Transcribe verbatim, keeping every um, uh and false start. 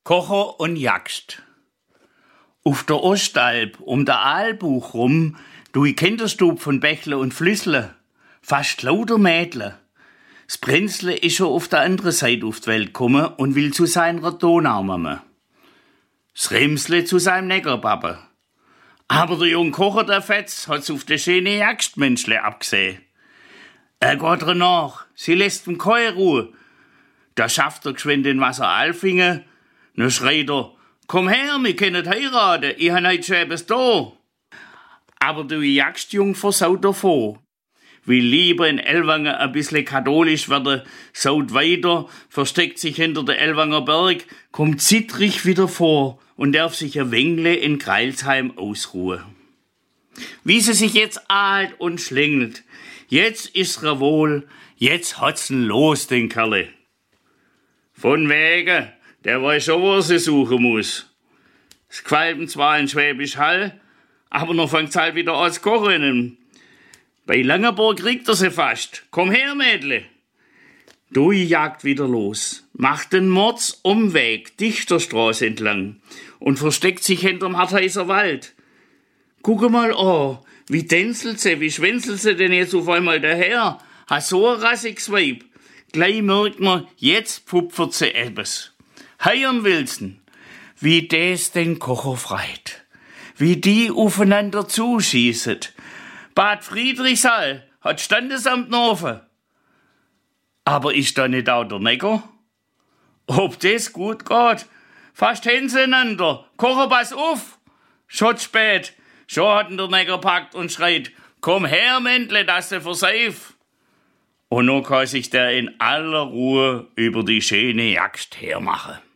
Kocher und Jagst. Auf der Ostalb um der Aalbuch rum, du i Kinderstub von Bächle und Flüssle, fast lauter Mädle. Das Brenzle ist schon auf der anderen Seite auf die Welt gekommen und will zu seiner Donaumamme. Das Remsle zu seinem Neckerpappe. Aber der junge Kocher, der Fetz, hat's auf de schöne Jagstmenschle abgesehen. Er geht ihr nach, sie lässt ihm keine Ruhe. Da schafft er geschwind den Wasser Alfingen, dann schreit er, komm her, wir können heiraten, ich han heut schon etwas da. Aber der Jagstjung versaut davor. Will lieber in Ellwangen ein bisschen katholisch werden, saut weiter, versteckt sich hinter der Ellwanger Berg, kommt zittrig wieder vor und darf sich ein Wengle in Greilsheim ausruhen. Wie sie sich jetzt ahlt und schlängelt, jetzt ist's ihr wohl, jetzt hat's ihn los, den Kerle. Von wegen, der weiß schon, wo er sie suchen muss. Es gefällt ihm zwar in Schwäbisch Hall, aber noch fängt's halt wieder an zu kochen. Bei Langenburg kriegt er sie fast. Komm her, Mädle. Dui jagt wieder los, macht den Mordsumweg Dichterstraße entlang und versteckt sich hinterm Hartheiser Wald. Gucke mal an, wie tänzelt sie, wie schwänzelt sie denn jetzt auf einmal daher? Ha so ein rassiges Weib. Gleich merkt man, jetzt pupfert sie etwas. Heiern willsten, wie des den Kocher freit, wie die aufeinander zuschießen. Bad Friedrichshall hat Standesamt offen. Aber ist da nicht auch der Necker? Ob das gut geht? Fast hintereinander. Kocher, pass auf! Schon spät. Schon hat ihn der Necker packt und schreit, komm her, Mändle, dass du verseif. Und nun kann sich der in aller Ruhe über die schöne Jagd hermachen.